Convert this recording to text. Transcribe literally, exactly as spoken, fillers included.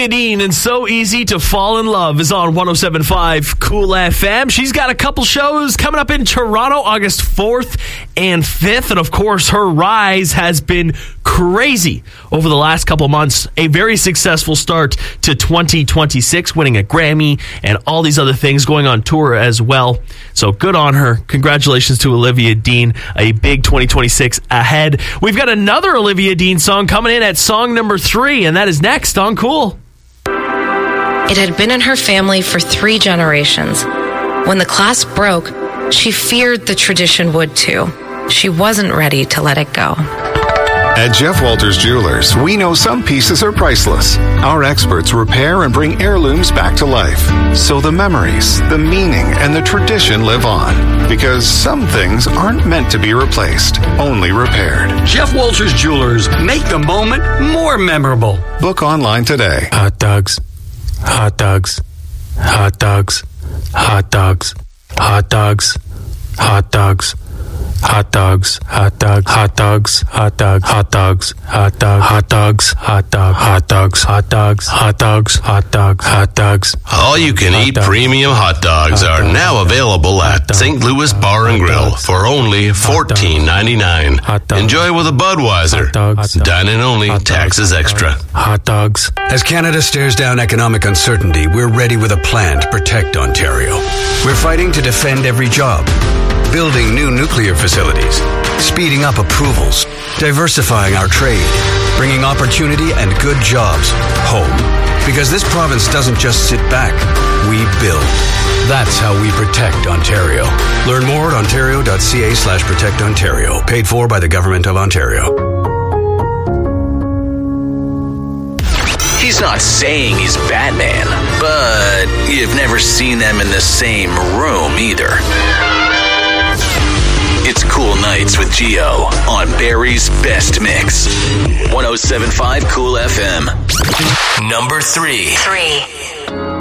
Olivia Dean and So Easy to Fall in Love is on one oh seven point five Cool F M. She's got a couple shows coming up in Toronto, August fourth and fifth. And of course, her rise has been crazy over the last couple months. A very successful start to twenty twenty-six, winning a Grammy and all these other things, going on tour as well. So good on her. Congratulations to Olivia Dean. A big twenty twenty-six ahead. We've got another Olivia Dean song coming in at song number three, and that is next on Cool. It had been in her family for three generations. When the clasp broke, she feared the tradition would too. She wasn't ready to let it go. At Jeff Walters Jewelers, we know some pieces are priceless. Our experts repair and bring heirlooms back to life, so the memories, the meaning, and the tradition live on. Because some things aren't meant to be replaced, only repaired. Jeff Walters Jewelers, make the moment more memorable. Book online today. Hot dogs, hot dogs, hot dogs, hot dogs, hot dogs, hot dogs. Hot dogs, hot dogs, hot dogs, hot dogs, hot dogs, hot dogs, hot dogs, hot dogs, hot dogs, hot dogs, hot dogs, hot dogs, hot dogs. All you can eat premium hot dogs are now available at Saint Louis Bar and Grill for only fourteen ninety-nine. Enjoy with a Budweiser. Dine-in only, taxes extra. Hot dogs. As Canada stares down economic uncertainty, we're ready with a plan to protect Ontario. We're fighting to defend every job, building new nuclear facilities, speeding up approvals, diversifying our trade, bringing opportunity and good jobs home. Because this province doesn't just sit back, we build. That's how we protect Ontario. Learn more at ontario.ca slash protect Ontario. Paid for by the Government of Ontario. He's not saying he's Batman, but you've never seen them in the same room either. It's Cool Nights with Geo on Barrie's Best Mix. one oh seven point five Cool F M. Number three. Three.